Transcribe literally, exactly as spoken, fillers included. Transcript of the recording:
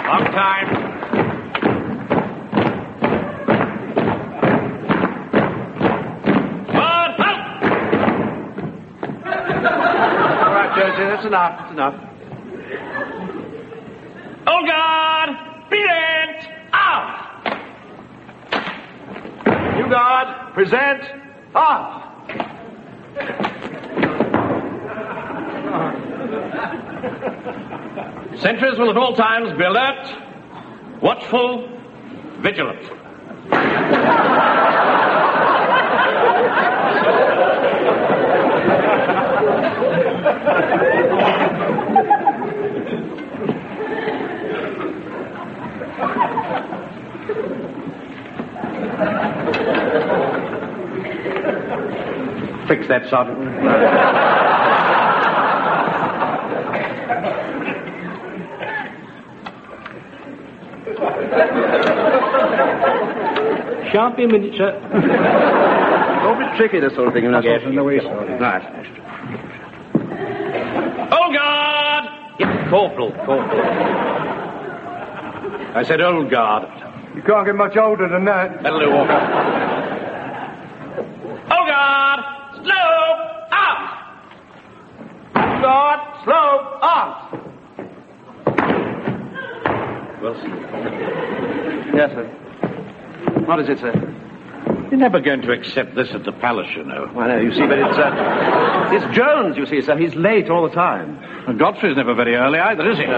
Long time. Forward, halt! All right, Josie, that's enough. That's enough. Old guard, present, out! New guard, present, off! Sentries will at all times be alert, watchful, vigilant. Fix that, Sergeant. Shan't be a minute, sir. Don't be tricky, this sort of thing. You're not Yes, supposed to no, use. yes. Right. Old guard! Yes, corporal, corporal. I said old guard. You can't get much older than that. That'll do, Walker. Old guard! Slow! Out! Guard, slow, off! Wilson. Yes, sir. What is it, sir? You're never going to accept this at the palace, you know. I know, you see, but it's, uh, it's Jones, you see, sir. He's late all the time. And Godfrey's never very early either, is he?